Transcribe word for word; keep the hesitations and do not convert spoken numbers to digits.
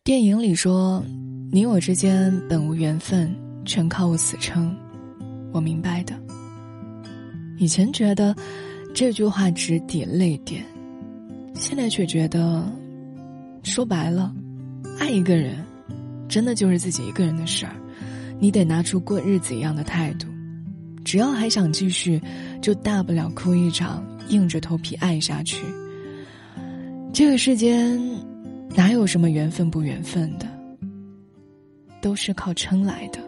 电影里说，你我之间本无缘分，全靠我死撑。我明白的。以前觉得这句话直抵泪点，现在却觉得，说白了，爱一个人真的就是自己一个人的事儿，你得拿出过日子一样的态度。只要还想继续，就大不了哭一场，硬着头皮爱下去。这个世间哪有什么缘分不缘分的，都是靠撑来的。